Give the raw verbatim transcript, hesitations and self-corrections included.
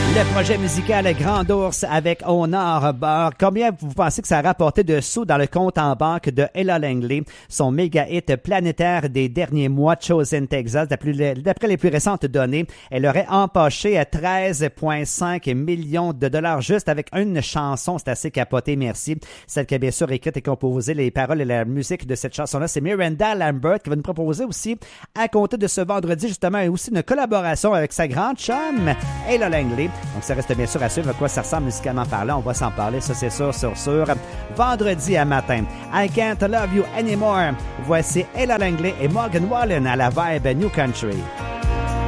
Le projet musical Grand Ours avec Honor Bar. Combien vous pensez que ça a rapporté de sous dans le compte en banque de Ella Langley, son méga hit planétaire des derniers mois, Chosen Texas? D'après les plus récentes données, elle aurait empoché treize virgule cinq millions de dollars juste avec une chanson. C'est assez capoté, merci. Celle qui a bien sûr écrit et composé les paroles et la musique de cette chanson-là, c'est Miranda Lambert qui va nous proposer aussi, à compter de ce vendredi justement, aussi une collaboration avec sa grande chum, Ella Langley. Donc, ça reste bien sûr à suivre à quoi ça ressemble musicalement parlant. On va s'en parler, ça c'est sûr, sûr, sûr. Vendredi à matin, I Can't Love You Anymore. Voici Ella Langley et Morgan Wallen à la vibe New Country.